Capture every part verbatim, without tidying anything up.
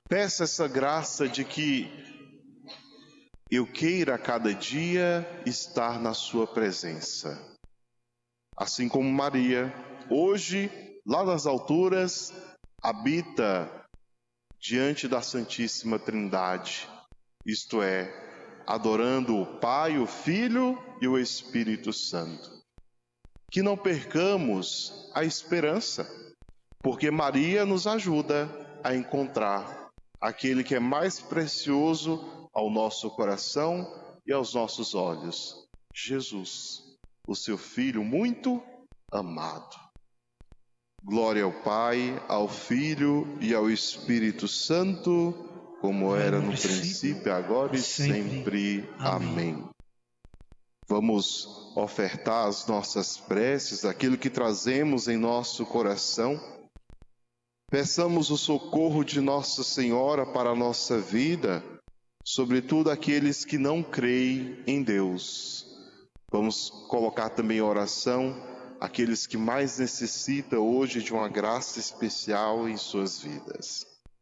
Peça essa graça de que eu queira a cada dia estar na sua presença. Assim como Maria, hoje, lá nas alturas, habita diante da Santíssima Trindade, isto é, adorando o Pai, o Filho e o Espírito Santo. Que não percamos a esperança, porque Maria nos ajuda a encontrar aquele que é mais precioso ao nosso coração e aos nossos olhos, Jesus, o seu Filho muito amado. Glória ao Pai, ao Filho e ao Espírito Santo, como era no princípio, agora e sempre. Amém. Vamos ofertar as nossas preces, aquilo que trazemos em nosso coração. Peçamos o socorro de Nossa Senhora para a nossa vida, sobretudo aqueles que não creem em Deus. Vamos colocar também em oração aqueles que mais necessitam hoje de uma graça especial em suas vidas.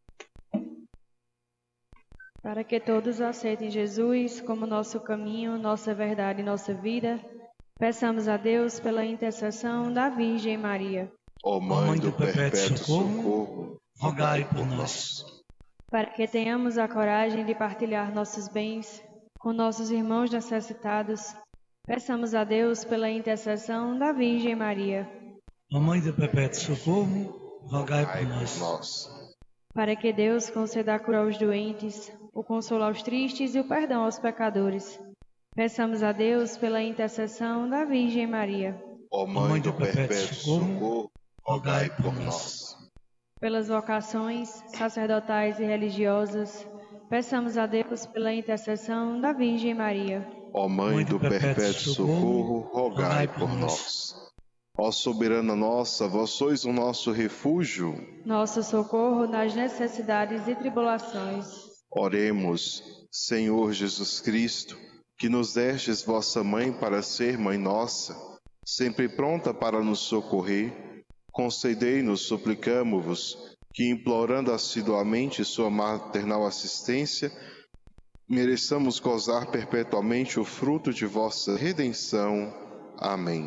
Para que todos aceitem Jesus como nosso caminho, nossa verdade e nossa vida, peçamos a Deus pela intercessão da Virgem Maria. Ó Mãe do perpétuo socorro, rogai por nós. Para que tenhamos a coragem de partilhar nossos bens com nossos irmãos necessitados, peçamos a Deus pela intercessão da Virgem Maria. Ó Mãe do perpétuo socorro, rogai por nós. Para que Deus conceda a cura aos doentes, o consolo aos tristes e o perdão aos pecadores, peçamos a Deus pela intercessão da Virgem Maria. Ó Mãe do perpétuo socorro, rogai por nós. Pelas vocações sacerdotais e religiosas, peçamos a Deus pela intercessão da Virgem Maria. Ó Mãe do perpétuo socorro, rogai por nós. Ó soberana nossa, vós sois o nosso refúgio, nosso socorro nas necessidades e tribulações. Oremos, Senhor Jesus Cristo, que nos destes vossa mãe para ser mãe nossa, sempre pronta para nos socorrer. Concedei-nos, suplicamo-vos, que implorando assiduamente sua maternal assistência, mereçamos gozar perpetuamente o fruto de vossa redenção. Amém.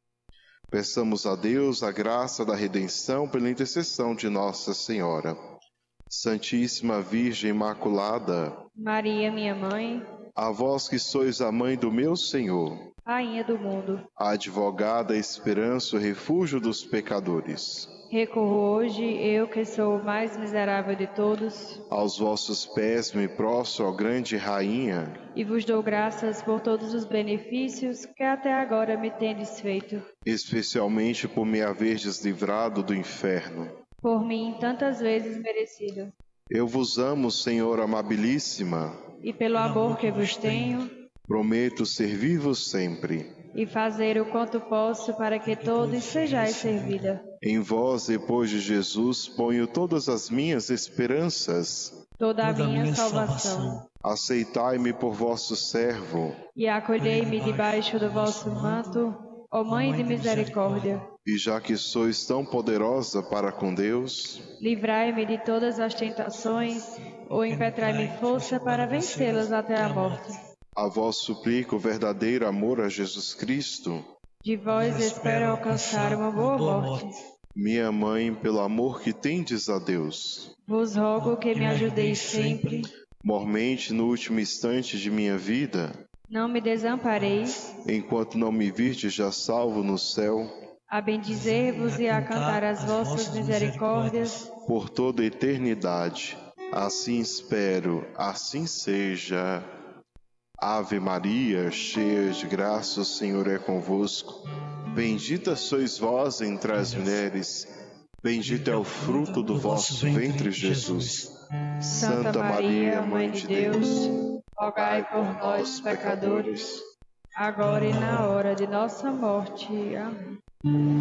Peçamos a Deus a graça da redenção pela intercessão de Nossa Senhora. Santíssima Virgem Imaculada, Maria, minha mãe, a vós que sois a mãe do meu Senhor, Rainha do mundo, a advogada, a esperança, o refúgio dos pecadores, recorro hoje, eu que sou o mais miserável de todos, aos vossos pés me prostro, ó grande Rainha, e vos dou graças por todos os benefícios que até agora me tendes feito, especialmente por me haverdes livrado do inferno, por mim tantas vezes merecido. Eu vos amo, Senhor amabilíssima, e pelo amor que vos tenho, prometo servir-vos sempre, e fazer o quanto posso para que todos sejais servida. Em vós, depois de Jesus, ponho todas as minhas esperanças, toda a minha salvação. Aceitai-me por vosso servo, e acolhei-me debaixo do vosso manto, ó Mãe de misericórdia. E já que sois tão poderosa para com Deus, livrai-me de todas as tentações, ou impetrai-me força para vencê-las até a morte. A vós suplico o verdadeiro amor a Jesus Cristo. De vós espero alcançar uma boa morte. Minha mãe, pelo amor que tendes a Deus, vos rogo que me ajudeis sempre. Mormente no último instante de minha vida, não me desampareis. Enquanto não me virdes já salvo no céu, a bendizer-vos e a cantar as vossas misericórdias por toda a eternidade. Assim espero, assim seja. Ave Maria, cheia de graça, o Senhor é convosco. Bendita sois vós entre as mulheres, bendito é o fruto do vosso ventre, Jesus. Santa Maria, Mãe de Deus, rogai por nós, pecadores, agora e na hora de nossa morte. Amém.